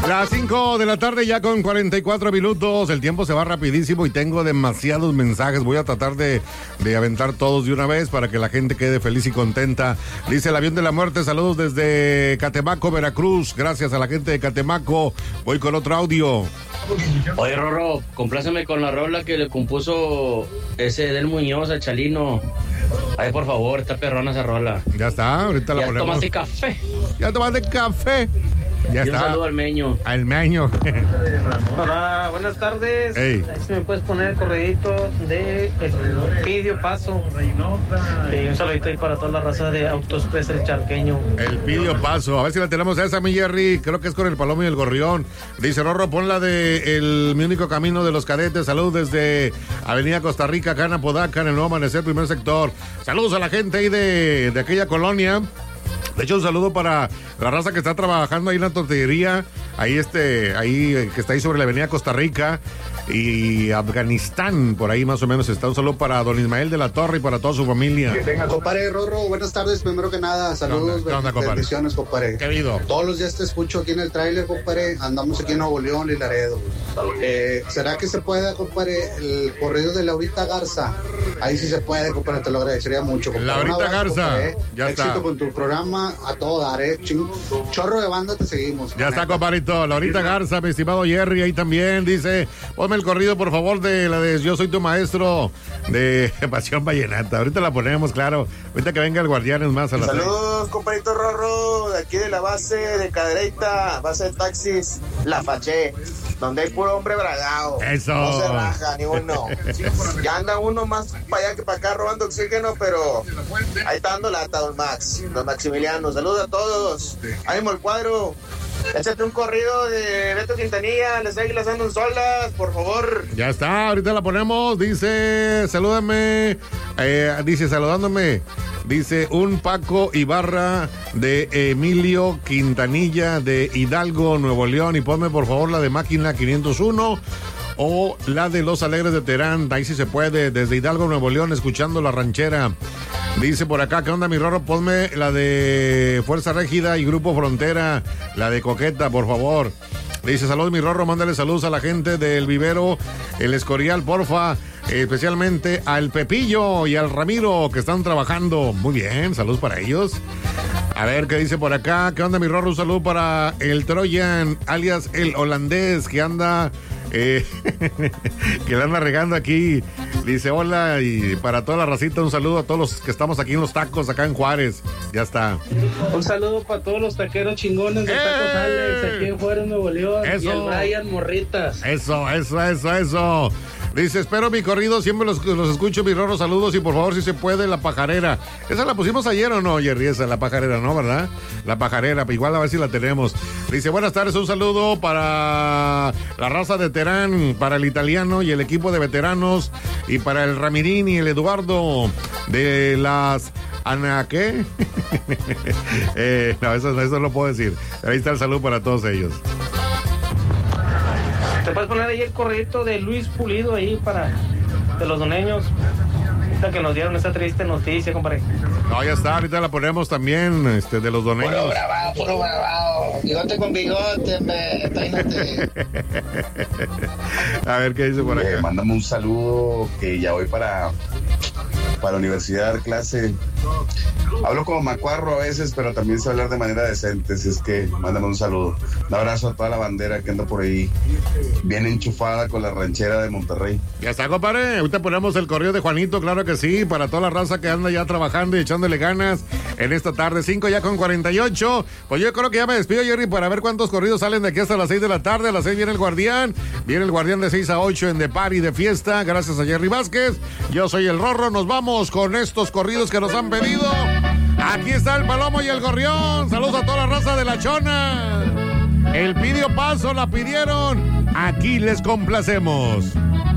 Las 5 de la tarde ya con 44 minutos. El tiempo se va rapidísimo y tengo demasiados mensajes. Voy a tratar de aventar todos de una vez para que la gente quede feliz y contenta. Dice el avión de la muerte, saludos desde Catemaco, Veracruz. Gracias a la gente de Catemaco. Voy con otro audio. Oye, Rorro, compláceme con la rola que le compuso ese Del Muñoz a Chalino. Ay, por favor, está perrona esa rola. Ya está, ahorita la ponemos. Ya tomaste café. Ya tomaste café. Ya y está. un saludo al Meño. Al Meño. Hola, buenas tardes. Hey. Ahí si me puedes poner el corredito de el Pidio Paso. Y un saludito ahí para toda la raza de Autoexpress el Charqueño. El Pidio Paso. A ver si la tenemos esa, mi Jerry. Creo que es con el Palomo y el Gorrión. Dice Rorro, pon la de Mi Único Camino de los Cadetes. Saludos desde Avenida Costa Rica, Cana Podaca, en el Nuevo Amanecer, primer sector. Saludos a la gente ahí de aquella colonia. De hecho, un saludo para la raza que está trabajando ahí en la tortillería, ahí que está ahí sobre la avenida Costa Rica y Afganistán, por ahí más o menos está. Un saludo para don Ismael de la Torre y para toda su familia. Compadre Rorro, buenas tardes, primero que nada, saludos, ¿Qué onda, compadre? bendiciones, compadre. ¿Qué ha habido? Todos los días te escucho aquí en el tráiler, compadre, andamos aquí en Nuevo León y Laredo. ¿Será que se pueda, compadre, el corrido de Laurita Garza? Ahí sí se puede, compadre, te lo agradecería mucho, compadre. Laurita Garza, compadre, ya éxito está. con tu programa, a todo dar, chorro de banda te seguimos. Ya está, compadrito. Laurita Garza, mi estimado Jerry, ahí también dice, ponme el corrido, por favor, de la de Yo Soy Tu Maestro, de Pasión Vallenata. Ahorita la ponemos, claro. Ahorita que venga el Guardianes más a la Saludos, compadrito Rorro, de aquí de la base de Cadereyta, base de taxis La Faché, donde hay puro hombre bragado. Eso. No se raja ni uno. Ya anda uno más para allá que para acá robando oxígeno, pero ahí está dando lata, don Max, don Maximiliano. Saludos a todos. Ánimo el cuadro. Échate un corrido de Beto Quintanilla, las águilas andan solas, por favor. Ya está, ahorita la ponemos. Dice, salúdame. Dice, saludándome. Dice, un Paco Ibarra de Emilio Quintanilla de Hidalgo, Nuevo León. Y ponme, por favor, la de Máquina 501 o la de Los Alegres de Terán. Ahí sí se puede, desde Hidalgo, Nuevo León, escuchando La Ranchera. Dice por acá, ¿qué onda, mi Rorro? Ponme la de Fuerza Régida y Grupo Frontera, la de Coqueta, por favor. Dice, saludos, mi Rorro, mándale saludos a la gente del Vivero, el Escorial, porfa, especialmente al Pepillo y al Ramiro, que están trabajando. Muy bien, saludos para ellos. A ver, ¿qué dice por acá? ¿Qué onda, mi Rorro? Un saludo para el Troyan, alias el holandés, que anda... que la anda regando aquí. Dice hola, y para toda la racita un saludo a todos los que estamos aquí en los tacos, acá en Juárez. Ya está. Un saludo para todos los taqueros chingones de Tacos Alex, aquí en Juárez, Nuevo León. Eso. Y el Ryan Morritas. Eso. Dice, espero mi corrido, siempre los escucho, mi Rorro, saludos y por favor, si se puede, La Pajarera. ¿Esa la pusimos ayer o no, Jerry? Esa, La Pajarera, ¿no, verdad? La Pajarera, igual a ver si la tenemos. Dice, buenas tardes, un saludo para la raza de Terán, para el italiano y el equipo de veteranos, y para el Ramirín y el Eduardo de las... ¿Ana qué? No, eso no lo puedo decir. Ahí está el saludo para todos ellos. ¿Te puedes poner ahí el corredito de Luis Pulido ahí de los doneños? Ahorita que nos dieron esa triste noticia, compadre. No, ya está, ahorita la ponemos también, de los doneños. Puro bravado. Bigote con bigote, peínate. A ver qué dice por acá. Mándame un saludo, que ya voy para la universidad a dar clase. Hablo como macuarro a veces, pero también sé hablar de manera decente, si es que mándame un saludo. Un abrazo a toda la bandera que anda por ahí, bien enchufada con la ranchera de Monterrey. Ya está, compadre. Ahorita ponemos el correo de Juanito, claro que sí, para toda la raza que anda ya trabajando y echándole ganas en esta tarde. 5 ya con 48. Pues yo creo que ya me despido, Jerry, para ver cuántos corridos salen de aquí hasta las 6 de la tarde. A las 6 viene el Guardián. Viene el Guardián de 6 a 8 en The Party de fiesta. Gracias a Jerry Vázquez. Yo soy el Rorro. Nos vamos con estos corridos que nos han pedido. Aquí está el Palomo y el Gorrión. Saludos a toda la raza de La Chona. El Pidio Paso la pidieron. Aquí les complacemos.